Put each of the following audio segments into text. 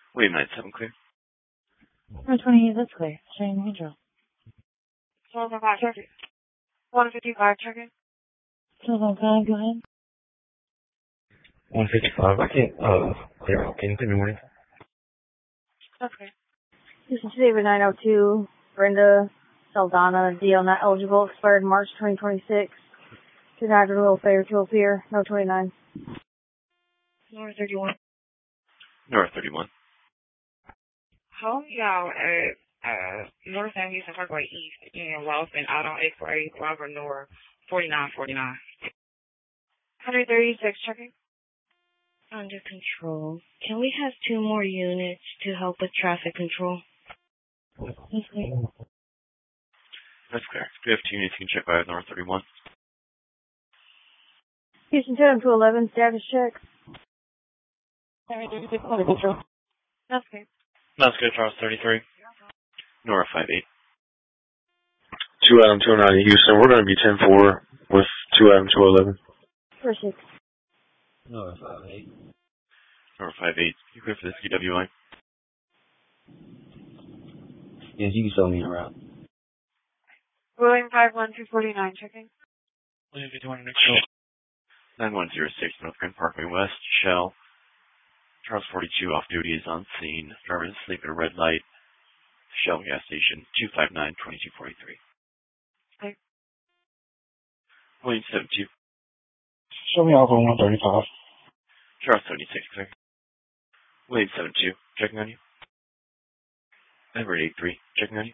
William 97 clear. 128, that's clear. Shane Angel. 1205, check it. 155, check it. 1205, go ahead. 155, I can't, clear. Can you tell me more? Okay. Houston today with 902, Brenda Saldana, DL not eligible, expired March 2026. Denied renewal, failure to appear, no 29. North 31. North 31. How y'all at North San Houston Parkway East in Walton, out on X-ray, Robert North, 4949. 136, checking. Under control. Can we have 2 more units to help with traffic control? That's clear. That's clear. We have 2 units you can check by North 31. Houston 10 to 11, status check. That's okay. That's good, Charles 33. Nora 58. 2 Adam 209 Houston. We're going to be 10-4 with 2 Adam 211. 4-6. Nora 58. Nora 58. You clear for this UWI? Yes, you can show me around. William 51249, checking. William 51 next show. 9106 North Grand Parkway West, Shell. Charles 42 off duty is on scene. Driver is asleep at a red light. Shell gas station 259-2243. Okay. William 72. Show me off on 135. Charles 76 clear. William 72 checking on you. Edward 83 checking on you.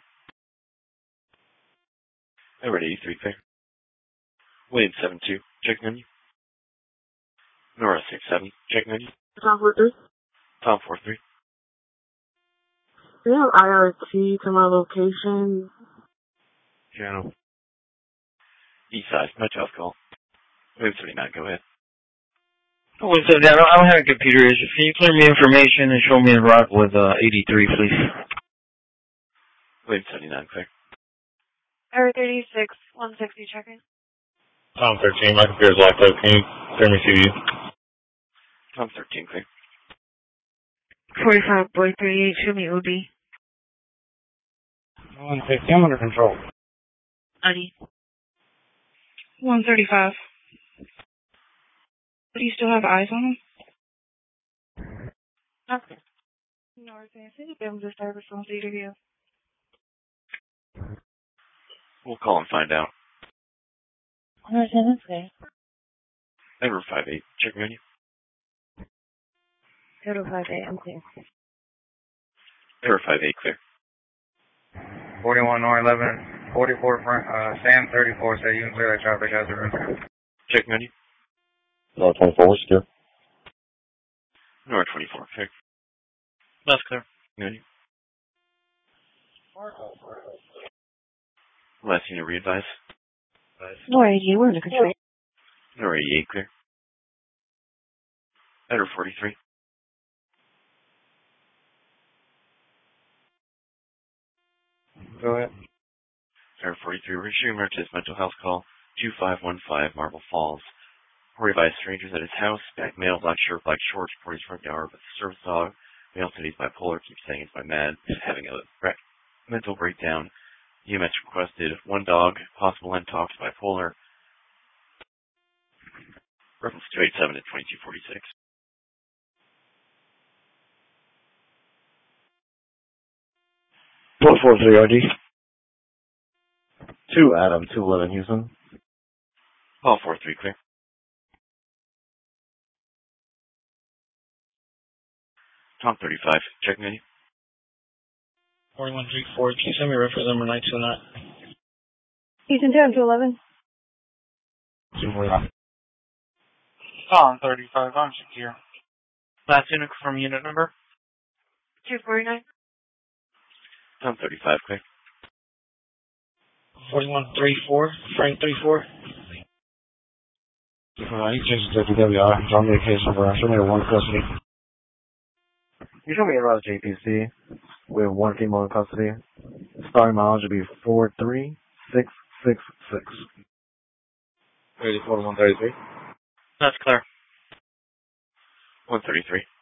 Edward 83 clear. William 72 checking on you. Nora 67 checking on you. Tom 43. Tom 43. Do you have IRT to my location? Channel. East side, no tough call. William 79, go ahead. What's up, Dan? I don't have a computer issue. Can you clear me information and show me a route with 83, please? William 79, clear. Error 36, 160, checking. Tom 13, my computer's locked up. Can you clear me CV? Tom 13, clear. 45, boy 38, show me OD. 150, I'm under control. ID. 135. Do you still have eyes on him? Okay. North San Houston, the service on CW. We'll call and find out. North San, that's clear. Edward 58, checking on you. Total 5-8, I'm clear. Edward 58, clear. 41 North 11, 44 front, Sam 34 said you can clear that traffic hazard room. Checking on you. No, 24, still. Nora 24, clear. That's clear. Checking on you. Last unit re-advise. Nora 88, we're under control. Nora 88, clear. Edward 43. Go ahead. Edward 43, we're issuing emergency mental health call 2515 Marble Falls. Reported by strangers at his house. Black male, black shirt, black shorts, reported his front yard with a service dog. Male said he's bipolar, keeps saying he's by mad, having a mental breakdown. EMS requested 1 dog, possible end talks, bipolar. Reference 287 and 2246. What 43 RD? 2 Adam 211 Houston. All 43 clear. Tom 35, checking on you. 4134, can you send me reference number 929? Houston 10 to 11. Tom 35, I'm secure. Last unit from unit number? 249. Tom 35, clear. 4134, Frank 34. You changed to WWI. It's on vacation for us. Show me a 1 custody. You show me a route JPC with 1 female in custody. Starting mileage would be 43666. 34 to 133. That's clear. 133.